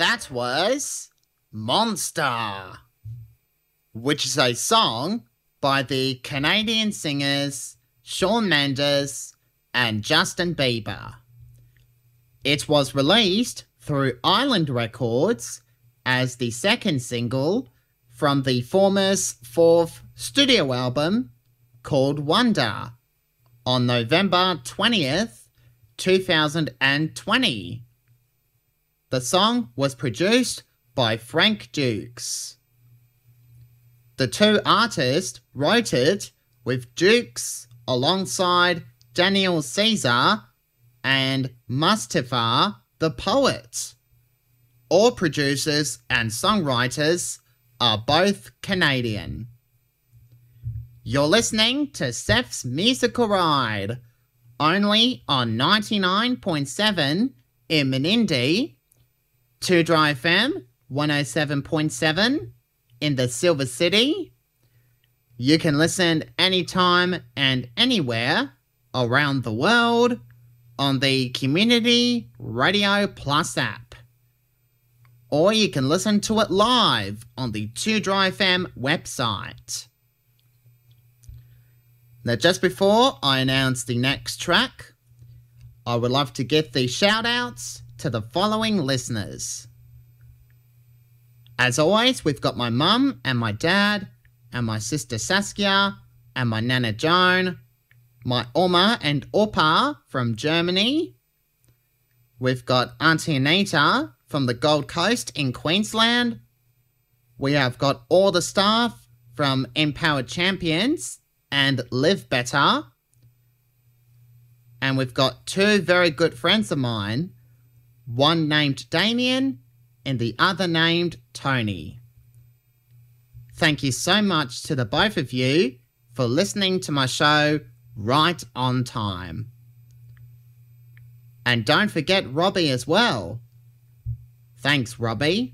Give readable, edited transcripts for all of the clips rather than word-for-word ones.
That was Monster, which is a song by the Canadian singers Shawn Mendes and Justin Bieber. It was released through Island Records as the second single from the former's fourth studio album called Wonder on November 20th, 2020. The song was produced by Frank Dukes. The two artists wrote it with Dukes alongside Daniel Caesar and Mustafa the Poet. All producers and songwriters are both Canadian. You're listening to Seth's Musical Ride, only on 99.7 in Menindee, 2Dry FM 107.7 in the Silver City. You can listen anytime and anywhere around the world on the Community Radio Plus app. Or you can listen to it live on the 2Dry FM website. Now, just before I announce the next track, I would love to give the shout-outs to the following listeners. As always, we've got my mum and my dad and my sister Saskia and my Nana Joan, my Oma and Opa from Germany. We've got Auntie Anita from the Gold Coast in Queensland. We have got all the staff from Empowered Champions and Live Better. And we've got two very good friends of mine, one named Damien and the other named Tony. Thank you so much to the both of you for listening to my show right on time. And don't forget Robbie as well. Thanks, Robbie.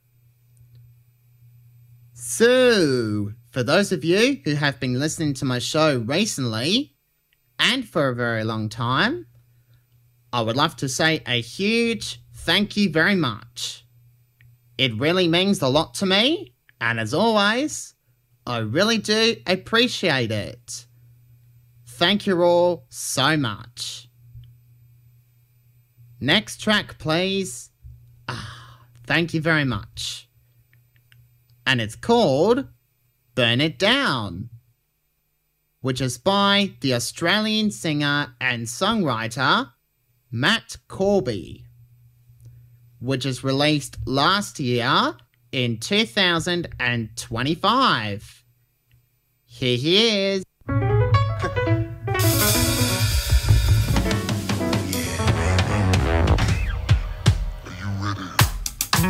So, for those of you who have been listening to my show recently, and for a very long time, I would love to say a huge thank you very much. It really means a lot to me, and as always, I really do appreciate it. Thank you all so much. Next track, please. Thank you very much. And it's called Burn It Down, which is by the Australian singer and songwriter Matt Corby, which was released last year in 2025. Here he is.